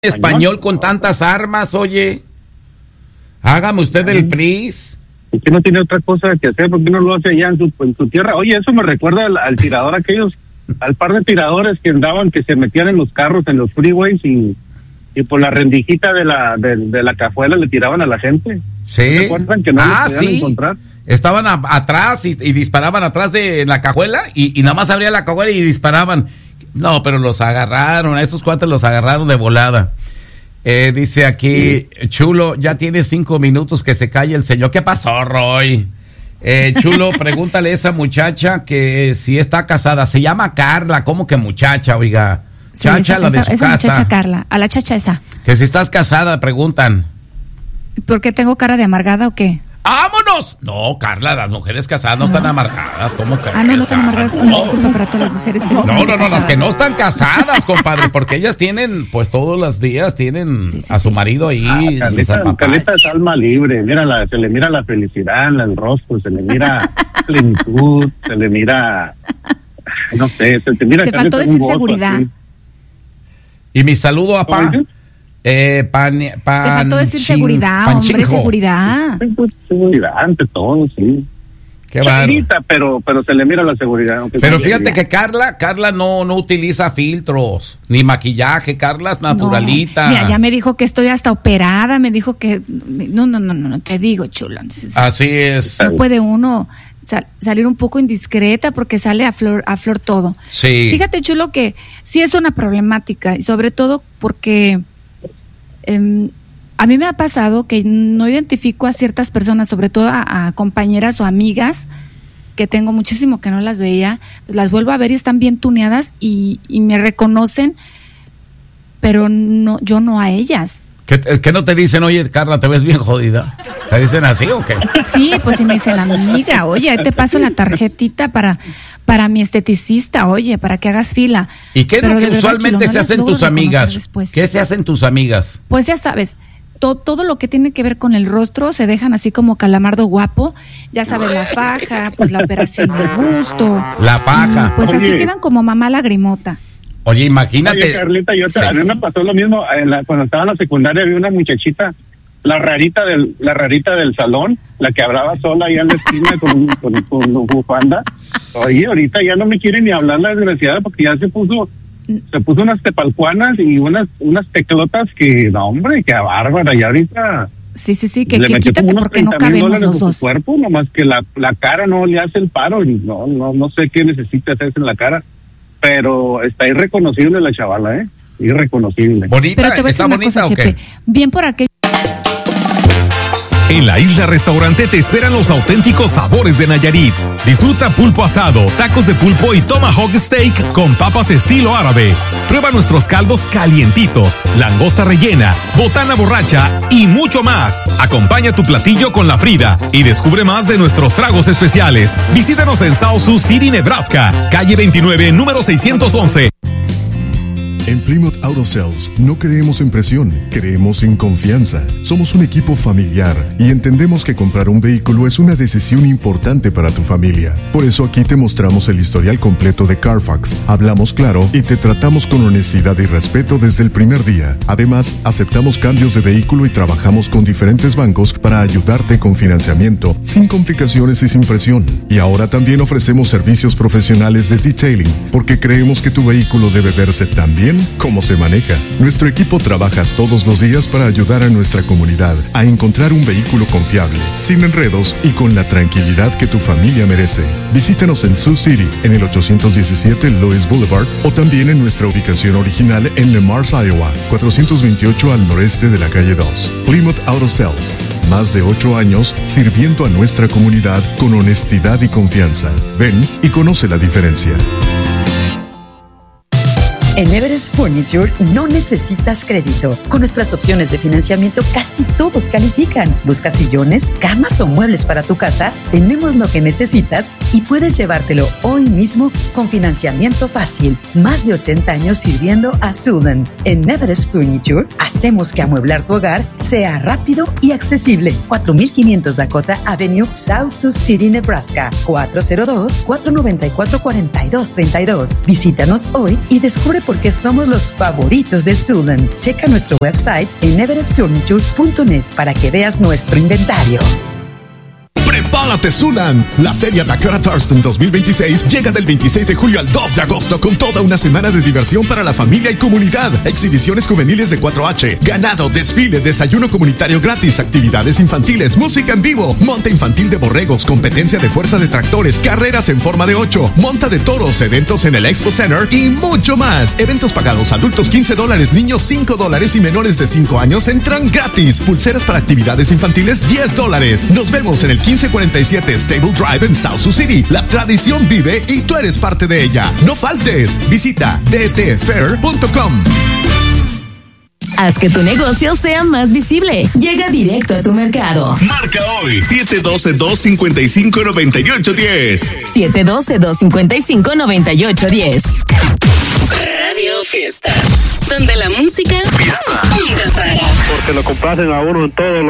español con tantas armas, oye. Hágame usted el PRIS. Usted no tiene otra cosa que hacer, ¿por qué no lo hace allá en su tierra? Oye, eso me recuerda al tirador aquellos, al par de tiradores que andaban, que se metían en los carros, en los freeways y por la rendijita de la cajuela le tiraban a la gente. Sí. ¿Se acuerdan que no los podían encontrar? Estaban atrás y disparaban atrás de la cajuela y nada más abría la cajuela y disparaban. No, pero los agarraron, a esos cuates los agarraron de volada. Dice aquí, Chulo, ya tiene 5 minutos que se calle el señor. ¿Qué pasó, Roy? Chulo, pregúntale a esa muchacha que si está casada. Se llama Carla, ¿cómo que muchacha, oiga? Sí, Chacha, la de su esa casa. muchacha Carla, a la chacha esa. Que si estás casada, preguntan. ¿Por qué tengo cara de amargada o qué? ¡Vámonos! No, Carla, las mujeres casadas no están amargadas, ¿cómo crees? No están amargadas. Una disculpa para todas las mujeres que No, las que no están casadas, compadre, porque ellas tienen, pues todos los días tienen a su marido ahí. Carlita es alma libre, mírala, se le mira la felicidad en el rostro, se le mira plenitud, se le mira, no sé, se mira. Te faltó decir seguridad. Así. Y mi saludo a Pa. Te faltó decir seguridad, hombre, seguridad. Seguridad ante todo, sí. Qué bonita, pero se le mira la seguridad. Pero fíjate que Carla no utiliza filtros, ni maquillaje. Carla es naturalita. Mira, ya me dijo que estoy hasta operada, me dijo que... No, te digo, chulo. Así es. No puede uno salir un poco indiscreta porque sale a flor todo. Sí. Fíjate, chulo, que sí es una problemática, y sobre todo porque... a mí me ha pasado que no identifico a ciertas personas, sobre todo a compañeras o amigas que tengo muchísimo que no las veía, las vuelvo a ver y están bien tuneadas y me reconocen, pero no, yo no a ellas. ¿Qué no te dicen? Oye, Carla, te ves bien jodida. ¿Te dicen así o qué? Sí, pues si me dicen, amiga, oye, ahí te paso la tarjetita para mi esteticista, oye, para que hagas fila. ¿Y qué es lo que usualmente se hacen tus amigas? ¿Qué se hacen tus amigas? Pues ya sabes, todo lo que tiene que ver con el rostro se dejan así como calamardo guapo, ya sabes, la faja, pues la operación del busto. La faja. Pues así quedan como mamá lagrimota. Oye, imagínate. Oye, Carlita, a mí me pasó lo mismo cuando estaba en la secundaria. Había una muchachita, la rarita del salón, la que hablaba sola ahí en la esquina con bufanda. Oye, ahorita ya no me quiere ni hablar la desgraciada porque ya se puso unas tepalcuanas y unas teclotas que, no, hombre, que bárbara. Y ahorita sí, que quítate porque no cabemos los dos. Su cuerpo, nomás que la cara no le hace el paro y no sé qué necesita hacerse en la cara. Pero está irreconocible la chavala, irreconocible. ¿Bonita? Pero te voy a decir una cosa, Chepe. Bien por aquello. En la Isla Restaurante te esperan los auténticos sabores de Nayarit. Disfruta pulpo asado, tacos de pulpo y tomahawk steak con papas estilo árabe. Prueba nuestros caldos calientitos, langosta rellena, botana borracha y mucho más. Acompaña tu platillo con la Frida y descubre más de nuestros tragos especiales. Visítanos en South Sioux City, Nebraska, calle 29, número 611. En Plymouth Auto Sales no creemos en presión, creemos en confianza. Somos un equipo familiar y entendemos que comprar un vehículo es una decisión importante para tu familia. Por eso aquí te mostramos el historial completo de Carfax, hablamos claro y te tratamos con honestidad y respeto desde el primer día. Además, aceptamos cambios de vehículo y trabajamos con diferentes bancos para ayudarte con financiamiento, sin complicaciones y sin presión. Y ahora también ofrecemos servicios profesionales de detailing, porque creemos que tu vehículo debe verse tan bien como se maneja. Nuestro equipo trabaja todos los días para ayudar a nuestra comunidad a encontrar un vehículo confiable, sin enredos y con la tranquilidad que tu familia merece. Visítanos en Sioux City, en el 817 Lewis Boulevard, o también en nuestra ubicación original en Le Mars, Iowa, 428 al noreste de la calle 2. Plymouth Auto Sales, más de 8 años sirviendo a nuestra comunidad con honestidad y confianza. Ven y conoce la diferencia. En Everest Furniture no necesitas crédito. Con nuestras opciones de financiamiento casi todos califican. ¿Buscas sillones, camas o muebles para tu casa? Tenemos lo que necesitas y puedes llevártelo hoy mismo con financiamiento fácil. Más de 80 años sirviendo a Sudan. En Everest Furniture hacemos que amueblar tu hogar sea rápido y accesible. 4500 Dakota Avenue, South Sioux City, Nebraska. 402-494-4232. Visítanos hoy y descubre Descubre por qué somos los favoritos de Zulan. Checa nuestro website en everestfurniture.net para que veas nuestro inventario. ¡Prepárate, Zulan! La Feria Dakar Thurston 2026 llega del 26 de julio al 2 de agosto con toda una semana de diversión para la familia y comunidad. Exhibiciones juveniles de 4H, ganado, desfile, desayuno comunitario gratis, actividades infantiles, música en vivo, monta infantil de borregos, competencia de fuerza de tractores, carreras en forma de 8, monta de toros, eventos en el Expo Center y mucho más. Eventos pagados, adultos $15, niños $5 y menores de 5 años entran gratis. Pulseras para actividades infantiles $10. Nos vemos en el 1547 Stable Drive en South Sioux City. La tradición vive y tú eres parte de ella. No faltes. Visita dtfair.com. Haz que tu negocio sea más visible. Llega directo a tu mercado. Marca hoy 712-255-9810. 712-255-9810. Radio Fiesta, donde la música Fiesta. nunca para. Porque lo complacen a uno en todo